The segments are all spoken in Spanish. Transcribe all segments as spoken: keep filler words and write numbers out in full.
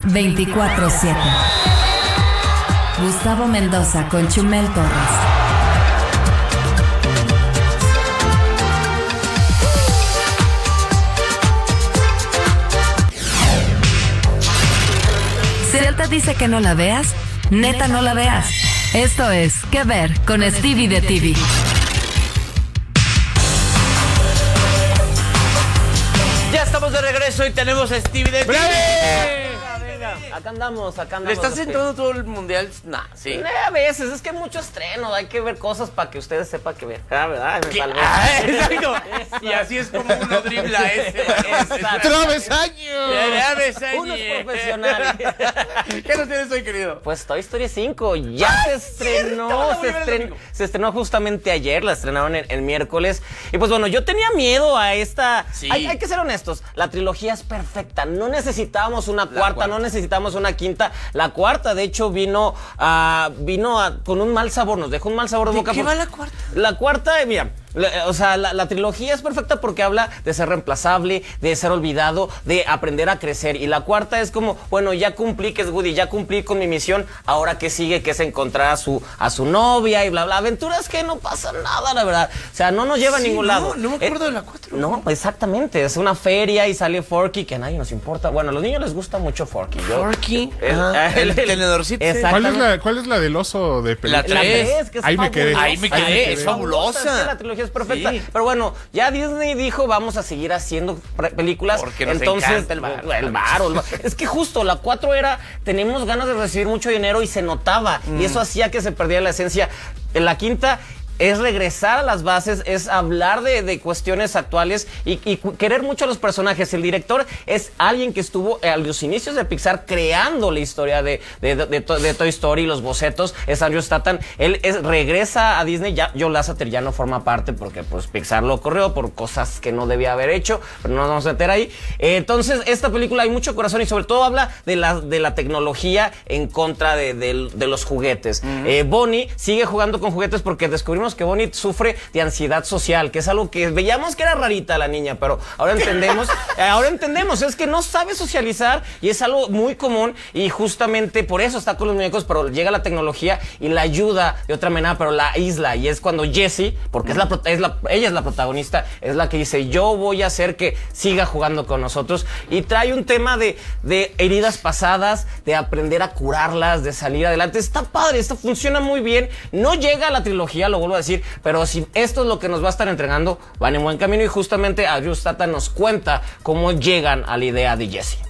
veinticuatro siete. Gustavo Mendoza con Chumel Torres. Celta dice que no la veas, neta no la veas. Esto es ¿Qué ver? Con Stevie de T V. Ya estamos de regreso y tenemos a Stevie de T V. ¡Bravo! Venga, acá andamos, acá andamos. ¿Le estás entrando todo el mundial? Nah, sí. Eh, A veces, es que hay mucho estreno, hay que ver cosas para que ustedes sepan que ver. Ah, ¿verdad? Me ¿Qué? salvé. Ah, exacto. Y así es como uno dribla ese. Exacto. ¡Travesaño! ¡Travesaño! Uno es profesional. ¿Qué nos tienes hoy, querido? Pues Toy Story cinco ya se estrenó, cierto, se, la estren- se estrenó justamente ayer, la estrenaron el, el miércoles. Y pues bueno, yo tenía miedo a esta... Sí. Hay, hay que ser honestos, la trilogía es perfecta, no necesitábamos una cuarta, cuarta. no necesitamos una quinta. La cuarta, de hecho, vino, a, vino a, con un mal sabor, nos dejó un mal sabor de, ¿De boca. qué por- va la cuarta? La cuarta, eh, mira... La- O sea, la, la trilogía es perfecta porque habla de ser reemplazable, de ser olvidado, de aprender a crecer. Y la cuarta es como, bueno, ya cumplí, que es Woody, ya cumplí con mi misión. Ahora que sigue, que es encontrar a su, a su novia y bla, bla. Aventuras que no pasa nada, la verdad. O sea, no nos lleva a Sí, ningún no, lado. no me acuerdo Eh, de la cuatro. No, exactamente. Es una feria y sale Forky, que a nadie nos importa. Bueno, a los niños les gusta mucho Forky. Yo, Forky. El- Ajá. el- El el- tenedorcito. Exacto. ¿Cuál es, la, ¿Cuál es la del oso de película? La tres. que es Ahí me quedé. fabulosa. Ahí me quedé, es fabulosa. Es que la trilogía es perfecta. Sí. Pero bueno, ya Disney dijo, vamos a seguir haciendo pre- películas. Porque nos Entonces, encanta el varo. El varo, el varo. Es que justo la cuatro era, tenemos ganas de recibir mucho dinero y se notaba. Mm. Y eso hacía que se perdiera la esencia. En la quinta... es regresar a las bases, es hablar de, de cuestiones actuales y, y cu- querer mucho a los personajes. El director es alguien que estuvo a los inicios de Pixar creando la historia de, de, de, de To- de Toy Story, los bocetos. Es Andrew Stanton. Él es, regresa a Disney. Ya Joe Lasseter ya no forma parte porque pues Pixar lo corrió por cosas que no debía haber hecho, pero no nos vamos a meter ahí. Eh, entonces, esta película hay mucho corazón y sobre todo habla de la, de la tecnología en contra de, de- de los juguetes. Eh, Bonnie sigue jugando con juguetes porque descubrimos que Bonnie sufre de ansiedad social, que es algo que veíamos que era rarita la niña, pero ahora entendemos, eh, ahora entendemos, es que no sabe socializar y es algo muy común y justamente por eso está con los muñecos, pero llega la tecnología y la ayuda de otra manera, pero la isla, y es cuando Jessie, porque es la, prota- es la, ella es la protagonista, es la que dice, yo voy a hacer que siga jugando con nosotros, y trae un tema de, de heridas pasadas, de aprender a curarlas, de salir adelante. Está padre, esto funciona muy bien, no llega a la trilogía, lo vuelvo a decir, pero si esto es lo que nos va a estar entregando, van en buen camino, y justamente Andrew Stanton nos cuenta cómo llegan a la idea de Jessie.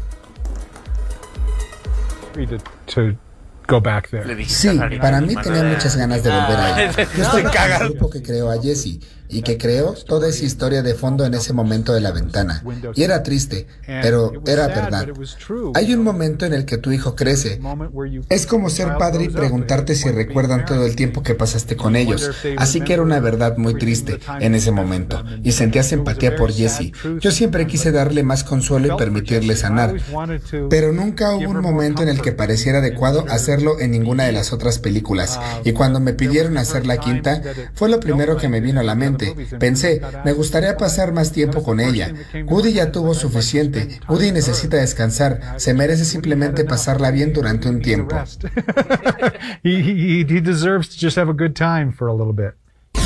To, to go back there. Le dije Sí, Cajarito, para mi mí hermano. tenía muchas ganas de volver ahí. Yo No, estoy no, en cagado. el grupo que creó a Jessie y que creó toda esa historia de fondo en ese momento de la ventana. Y era triste, pero era verdad. Hay un momento en el que tu hijo crece. Es como ser padre y preguntarte si recuerdan todo el tiempo que pasaste con ellos. Así que era una verdad muy triste en ese momento. Y sentías empatía por Jessie. Yo siempre quise darle más consuelo y permitirle sanar. Pero nunca hubo un momento en el que pareciera adecuado hacerlo en ninguna de las otras películas. Y cuando me pidieron hacer la quinta, fue lo primero que me vino a la mente. Pensé, me gustaría pasar más tiempo con ella. Woody ya tuvo suficiente. Woody necesita descansar. Se merece simplemente pasarla bien durante un tiempo. he, he, he deserves to just have a good time for a little bit.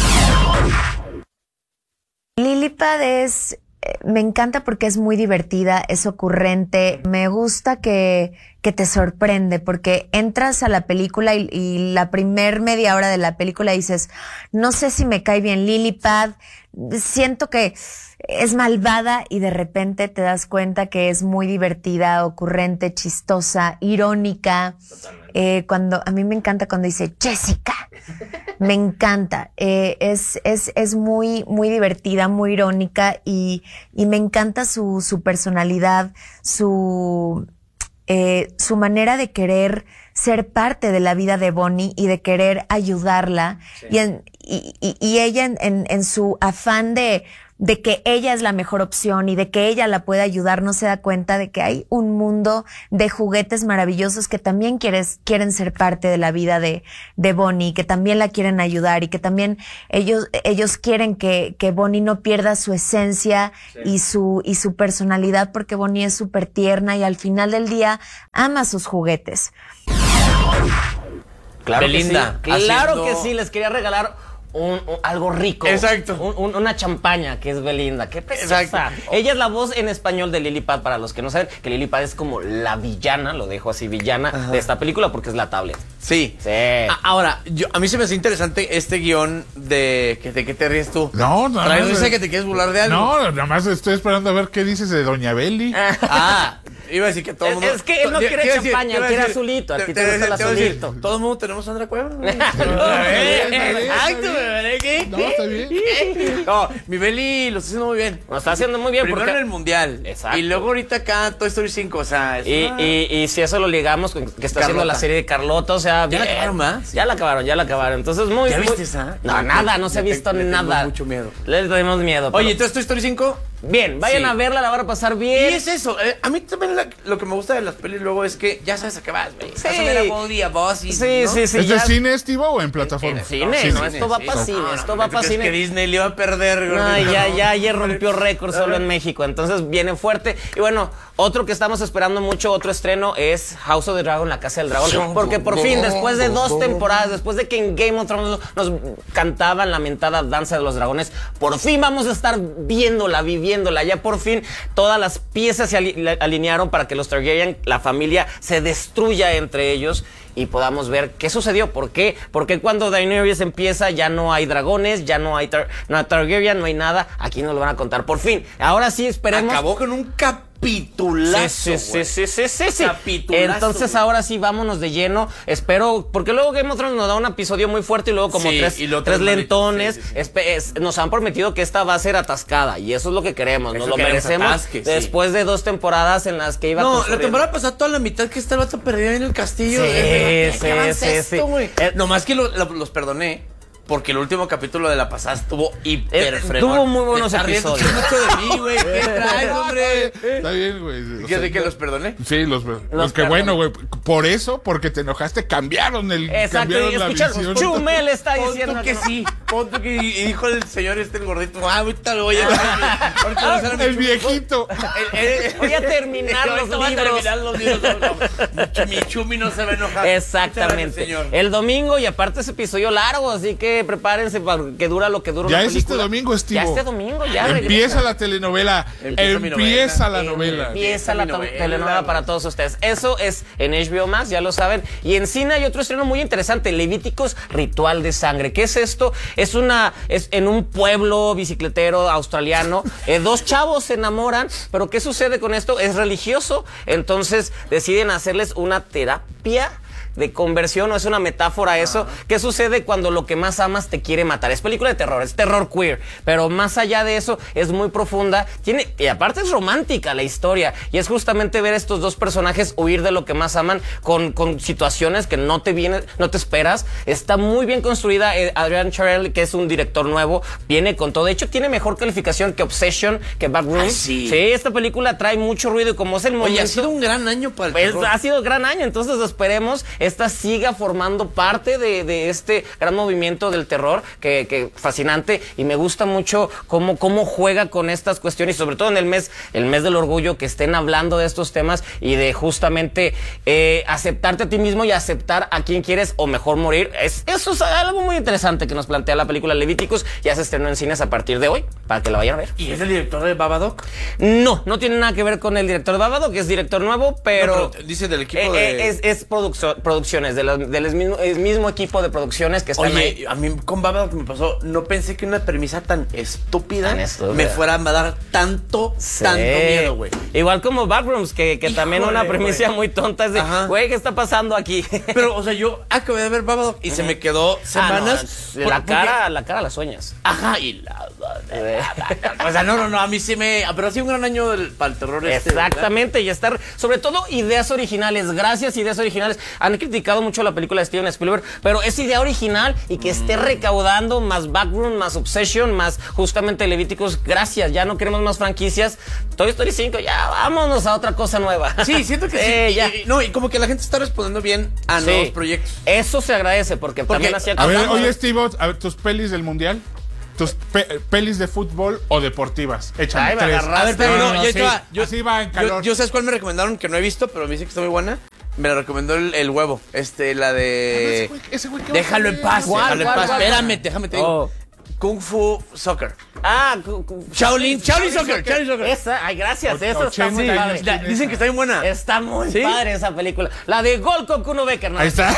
Lilipad es, eh, me encanta porque es muy divertida, es ocurrente, me gusta que, que te sorprende porque entras a la película y, y la primer media hora de la película dices, no sé si me cae bien Lilipad, siento que es malvada y de repente te das cuenta que es muy divertida, ocurrente, chistosa, irónica. Eh, cuando a mí me encanta cuando dice Jessica, me encanta. Eh, es es es muy muy divertida, muy irónica y y me encanta su su personalidad, su eh, su manera de querer ser parte de la vida de Bonnie y de querer ayudarla. Sí. Y, en, y, y, y ella en, en, en su afán de de que ella es la mejor opción y de que ella la puede ayudar, no se da cuenta de que hay un mundo de juguetes maravillosos que también quieres, quieren ser parte de la vida de, de Bonnie, que también la quieren ayudar y que también ellos, ellos quieren que, que Bonnie no pierda su esencia sí. y su, y su personalidad, porque Bonnie es súper tierna y al final del día ama sus juguetes. Claro Belinda, que sí. Claro haciendo... que sí, les quería regalar Un, un, algo rico. Exacto. Un, un, una champaña que es Belinda. Qué preciosa. Exacto. Ella es la voz en español de Lily Pad, para los que no saben, que Lily Pad es como la villana, lo dejo así, villana Ajá. de esta película porque es la tablet. Sí. Sí. A, ahora, yo, a mí se me hace interesante este guión de que de qué te ríes tú. No, no. ¿Traes no, risa que te quieres burlar de algo? No, nada más estoy esperando a ver qué dices de Doña Beli. Ah, iba a decir que todo el mundo... Es que él no quiere champaña, él quiere azulito. A ti te gusta el azulito. Todo el mundo tenemos Sandra Cueva. Exacto, ¿qué? No, está bien. No, mi Beli lo está haciendo muy bien. Lo está haciendo muy bien. Primero porque... en el Mundial. Exacto. Y luego ahorita acá Toy Story cinco, o sea... Y, una... y, y si eso lo ligamos con que está Carlota. haciendo la serie de Carlota, o sea... ¿Ya bien. la acabaron más? Ya la acabaron, ya la acabaron. Entonces muy... ¿Ya muy... viste esa? No, nada, no se ha visto le, le nada. Le mucho miedo. Le tenemos miedo. Pero... Oye, entonces Toy Story cinco... Bien, vayan sí. a verla, la van a pasar bien. Y es eso, eh, a mí también la, lo que me gusta de las pelis luego es que ya sabes a qué vas, güey. Sí. Vas a ver a Woody, a Buzz y, sí, ¿no? sí, sí. ¿Es ya... de cine, Steve, o en plataforma? En cine, no, cine, no esto va sí. para cine, no, esto no, va para cine. que Disney le iba a perder, güey. No, ya, ya ayer rompió récord solo en México, entonces viene fuerte. Y bueno, otro que estamos esperando mucho, otro estreno, es House of the Dragon, La Casa del Dragón. Porque por fin, después de dos temporadas, después de que en Game of Thrones nos cantaban la mentada Danza de los Dragones, por fin vamos a estar viéndola, viviéndola. Ya por fin todas las piezas se alinearon para que los Targaryen, la familia, se destruya entre ellos y podamos ver qué sucedió. ¿Por qué? Porque cuando Daenerys empieza ya no hay dragones, ya no hay, tar no hay Targaryen, no hay nada. Aquí nos lo van a contar por fin. Ahora sí, esperemos. Acabó con un capitulazo. Sí, sí, sí, sí, sí, sí. Capitulazo, entonces güey. Ahora sí, vámonos de lleno. Espero, porque luego Game of Thrones nos da un episodio muy fuerte y luego como sí, tres, tres lentones. Sí, sí, sí. Es, es, nos han prometido que esta va a ser atascada y eso es lo que queremos. Nos eso lo merecemos atasque, después sí. de dos temporadas en las que iba No, la temporada pasada toda la mitad que está el vato perdido en el castillo. Sí, ¿Qué, sí, qué sí, esto, sí. Eh, nomás que lo, lo, los perdoné. Porque el último capítulo de la pasada estuvo hiper eh, fregón. Tuvo muy buenos episodios. mucho de mí, güey. ¿Qué traes, hombre? Está bien, güey. ¿Qué de que los perdoné? Sí, los, los, los que bueno, güey. Por eso, porque te enojaste, cambiaron el Exacto, cambiaron y la visión. Chumel está diciendo Pon que sí. Pon que y dijo el señor este el gordito, ah, ahorita lo voy a hacer. El viejito. El, el, voy a terminar los libros. A terminar los libros. No, mi Chumi no se va a enojar. Exactamente. El domingo, y aparte ese episodio largo, así que prepárense para que dura lo que dura ya una es película. este domingo, Steve. Ya este domingo, ya Empieza regresa. la telenovela. Empieza, empieza la novela. Empieza la novela, telenovela para todos ustedes. Eso es en H B O Max, ya lo saben. Y en cine hay otro estreno muy interesante, Levíticos, Ritual de Sangre. ¿Qué es esto? Es una, es en un pueblo bicicletero australiano. Eh, dos chavos se enamoran, pero ¿qué sucede con esto? Es religioso, entonces deciden hacerles una terapia de conversión, o es una metáfora eso. Uh-huh. ¿Qué sucede cuando lo que más amas te quiere matar? Es película de terror, es terror queer, pero más allá de eso es muy profunda, tiene, y aparte es romántica la historia, y es justamente ver a estos dos personajes huir de lo que más aman con, con situaciones que no te viene, no te esperas. Está muy bien construida. eh, Adrian Charell, que es un director nuevo, viene con todo. De hecho, tiene mejor calificación que Obsession, que Backrooms. Ah, sí. sí, esta película trae mucho ruido y como es el momento... Oye, ha sido un gran año para el pues, terror. Ha sido un gran año, entonces esperemos esta siga formando parte de, de este gran movimiento del terror, que, que fascinante, y me gusta mucho cómo, cómo juega con estas cuestiones, y sobre todo en el mes, el mes del orgullo, que estén hablando de estos temas y de justamente eh, aceptarte a ti mismo y aceptar a quien quieres o mejor morir. Es, eso es algo muy interesante que nos plantea la película Levíticos. Ya se estrenó en cines a partir de hoy, para que la vayan a ver. ¿Y es el director de Babadook? No, no tiene nada que ver con el director de Babadook, que es director nuevo, pero... No, pero dice del equipo eh, de... Es, es produccio, producciones, de los, del mismo, el mismo equipo de producciones que están Oye, ahí. a mí con Babadook me pasó, no pensé que una premisa tan estúpida, Tan estúpida. me fuera a dar tanto, Sí. tanto miedo, güey. Igual como Backrooms, que, que también una premisa güey. muy tonta es de, Ajá. güey, ¿qué está pasando aquí? Pero, o sea, yo acabé de ver Babadook y se me quedó semanas. Ah, no, la cara, la cara la sueñas. Ajá, y la... O sea, no, no, no, a mí sí me... Pero ha sido un gran año del, para el terror este. Exactamente, ¿verdad? Y estar, sobre todo, ideas originales. Gracias, ideas originales. Han he criticado mucho la película de Steven Spielberg, pero es idea original y que esté recaudando más Backroom, más Obsession, más justamente Levíticos. Gracias, ya no queremos más franquicias. Toy Story cinco, ya vámonos a otra cosa nueva. Sí, siento que Eh, sí. ya. Y, y- no, y como que la gente está respondiendo bien a Sí. nuevos proyectos. Eso se agradece porque, Porque- también hacía A ver, cosas- oye, Steve, a ver, tus pelis del mundial. Tus pe- pelis de fútbol o deportivas. Échame Ay, me tres. agarraste. A ver, pero no, no, yo, sí. te va- yo, Así va en yo- calor. yo sabes cuál me recomendaron que no he visto, pero me dice que está muy buena. Me la recomendó el, el huevo. Este, la de. Ese güey- ese güey, ¿qué va a Déjalo en hacer? paz, ¿Cuál, déjalo en cuál, paz. cuál? Espérame, déjame te digo. Oh. Kung Fu Soccer. Ah, cu- cu- Shaolin, Shaolin Soccer, Shaolin Soccer. Esa, ay, gracias, Och- esa está muy ochenta padre. años La- dicen que está bien buena. Está muy ¿Sí? padre esa película. La de Gol con Kuno Becker, ¿no? Ahí está.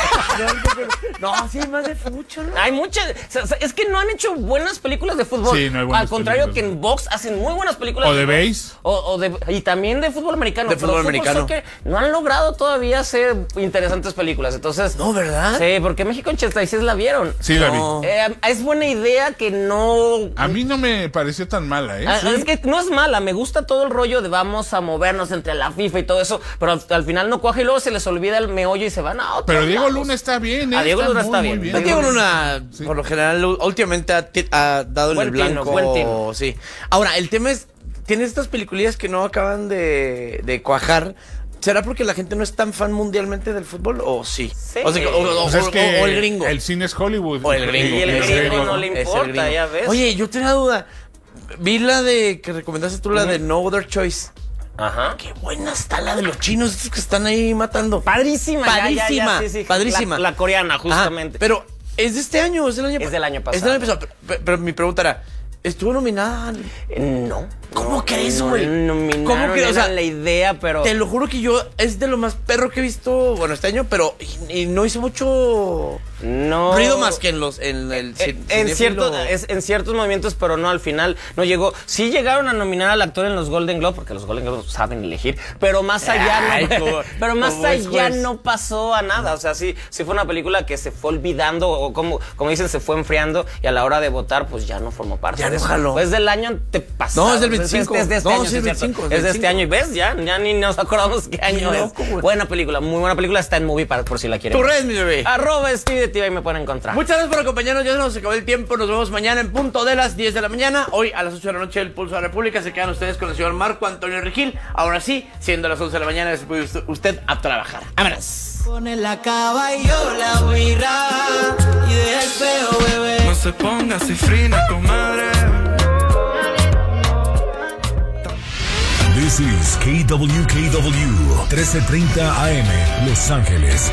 No, sí, hay más de mucho, ¿no? Hay muchas. O sea, o sea, es que no han hecho buenas películas de fútbol. Sí, no hay buenas Al contrario películas. que en box hacen muy buenas películas. O de box. base. O, o de, y también de fútbol americano. De pero fútbol americano. soccer no han logrado todavía hacer interesantes películas. Entonces. No, ¿verdad? Sí, porque México ochenta y seis la vieron. Sí, la No. vi. Eh, es buena idea que no. A mí no me pareció tan mala, ¿eh? Ah, Sí. Es que no es mala, me gusta todo el rollo de vamos a movernos entre la FIFA y todo eso, pero al, al final no cuaja y luego se les olvida el meollo y se van a otro. Pero Diego Luna está bien, ¿eh? Ah, Diego Luna está muy, bien. muy No, Diego Diego Luna, Sí. por lo general, últimamente ha, ti- ha dado en Buen el tino, blanco. buen tino. Sí. Ahora, el tema es, tienes estas peliculillas que no acaban de, de cuajar. ¿Será porque la gente no es tan fan mundialmente del fútbol o sí? Sí. O, sea, o- o- Pues es o- que o el gringo. El cine es Hollywood. O el gringo. Y el Es gringo no le Es el importa, gringo. ya ves. Oye, yo tenía duda. Vi la de que recomendaste tú, la de No Other Choice. Ajá. Qué buena está la de los chinos, estos que están ahí matando. Padrísima, ya, ya, ya, Padrísima, sí, sí. padrísima. La, la coreana, justamente. Ah, pero es de este año, es del año Es del año Es pasado. del año pasado. Pero, pero mi pregunta era, ¿estuvo nominada? Eh, no. ¿Cómo no, crees, no güey? nominaron, ¿Cómo que, o era sea, la idea, pero. Te lo juro que yo es de lo más perro que he visto, bueno, este año, pero y, y no hizo mucho No. ruido más que en los en el Eh, cin- en, cinéfilo. ciertos, es- en ciertos movimientos, pero no al final no llegó. Sí llegaron a nominar al actor en los Golden Globe, porque los Golden Globe saben elegir, pero más allá Ay, no, como- pero más como es allá juez. no pasó a nada. O sea, sí, sí fue una película que se fue olvidando, o como, como dicen, se fue enfriando, y a la hora de votar, pues ya no formó parte Ya de no eso. jaló. Pues del año antepasado. No, es del Pues veinticinco. Es, de este No, año, sí, sí, es es cierto. veinticinco, es Es de este veinticinco. año, y ves, ya, ya ni nos acordamos qué año loco, es. güey. Buena película, muy buena película, está en Movie para, por si la quieren. Tu ver. red, mi bebé. Arroba Steve de Tiva y me pueden encontrar. Muchas gracias por acompañarnos, ya se nos acabó el tiempo, nos vemos mañana en punto de las diez de la mañana, hoy a las ocho de la noche el Pulso de la República, se quedan ustedes con el señor Marco Antonio Regil, ahora sí, siendo las once de la mañana, se puede usted, usted a trabajar. ¡Vámonos! Pone la cava y yo la birra y deja el feo, bebé. No se ponga cifrina, comadre. This is K W K W trece treinta A M Los Ángeles.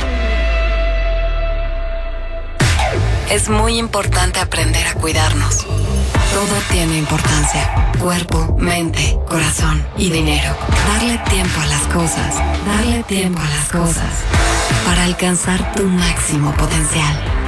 Es muy importante aprender a cuidarnos. Todo tiene importancia. Cuerpo, mente, corazón y dinero. Darle tiempo a las cosas. Darle tiempo a las cosas. Para alcanzar tu máximo potencial.